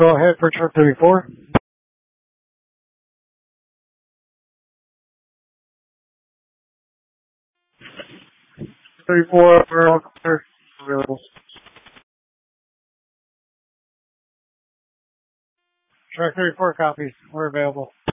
Go ahead for truck 34. 34 for all clear. Available. Truck 34 copies. We're available.